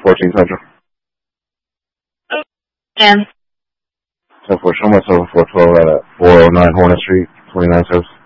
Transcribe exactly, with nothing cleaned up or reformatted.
fourteen Central. And ten four, show myself four twelve at four oh nine Hornet Street, twenty-nine service.